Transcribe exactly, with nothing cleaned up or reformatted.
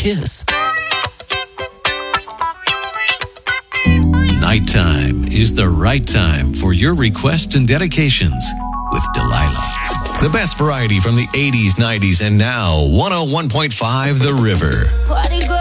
kiss. Nighttime is the right time for your requests and dedications with Delilah. The best variety from the eighties, nineties, and now one oh one point five The River. Party girl.